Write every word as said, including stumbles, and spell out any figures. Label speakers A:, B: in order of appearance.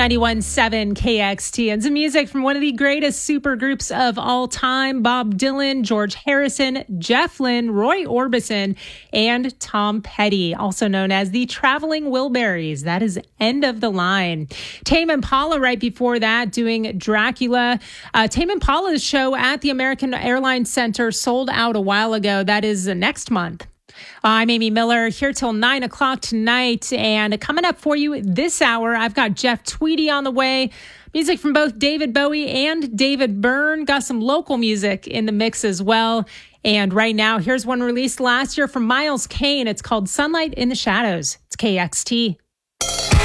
A: ninety-one point seven K X T. And some music from one of the greatest supergroups of all time, Bob Dylan, George Harrison, Jeff Lynne, Roy Orbison, and Tom Petty, also known as the Traveling Wilburys. That is End of the Line. Tame Impala right before that, doing Dracula. Uh, Tame Impala's show at the American Airlines Center sold out a while ago. That is uh, next month. I'm Amy Miller, here till nine o'clock tonight. And coming up for you this hour, I've got Jeff Tweedy on the way. Music from both David Bowie and David Byrne. Got some local music in the mix as well. And right now, here's one released last year from Miles Kane. It's called Sunlight in the Shadows. It's K X T.